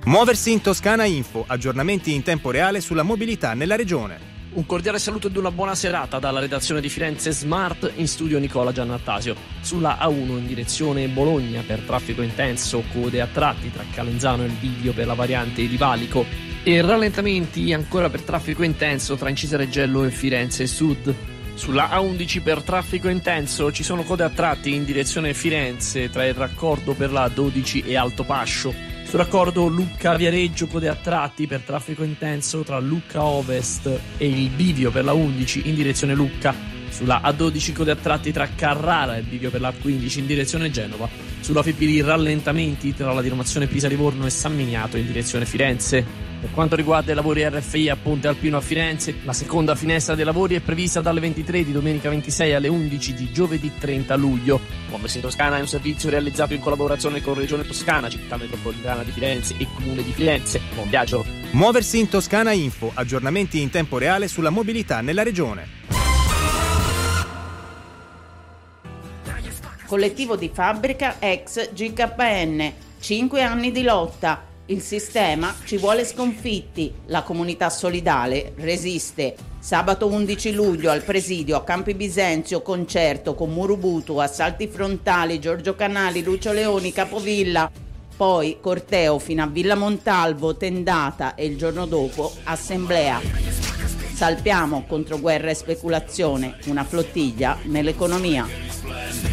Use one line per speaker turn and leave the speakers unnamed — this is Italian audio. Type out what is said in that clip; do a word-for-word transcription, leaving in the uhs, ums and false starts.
Muoversi in Toscana Info, aggiornamenti in tempo reale sulla mobilità nella regione.
Un cordiale saluto ed una buona serata dalla redazione di Firenze Smart, in studio Nicola Giannattasio. Sulla A uno in direzione Bologna per traffico intenso, code a tratti tra Calenzano e il bivio per la variante di Valico e rallentamenti ancora per traffico intenso tra Incisa Reggello e Firenze Sud. Sulla A undici per traffico intenso ci sono code a tratti in direzione Firenze tra il raccordo per la dodici e Alto Pascio. Sul raccordo Lucca-Viareggio code a tratti per traffico intenso tra Lucca Ovest e il bivio per la undici in direzione Lucca. Sulla A dodici code a tratti tra Carrara e il bivio per la quindici in direzione Genova. Sulla F B D rallentamenti tra la diramazione Pisa-Livorno e San Miniato in direzione Firenze. Per quanto riguarda i lavori R F I a Ponte Alpino a Firenze, la seconda finestra dei lavori è prevista dalle ventitré di domenica ventisei alle undici di giovedì trenta luglio. Muoversi in Toscana è un servizio realizzato in collaborazione con Regione Toscana, Città Metropolitana di Firenze e Comune di Firenze. Buon viaggio!
Muoversi in Toscana Info, aggiornamenti in tempo reale sulla mobilità nella regione.
Collettivo di fabbrica ex G K N, cinque anni di lotta. Il sistema ci vuole sconfitti, la comunità solidale resiste. Sabato undici luglio al presidio a Campi Bisenzio, concerto con Murubutu, assalti frontali, Giorgio Canali, Lucio Leoni, Capovilla. Poi corteo fino a Villa Montalvo, tendata e il giorno dopo assemblea. Salpiamo contro guerra e speculazione, una flottiglia nell'economia.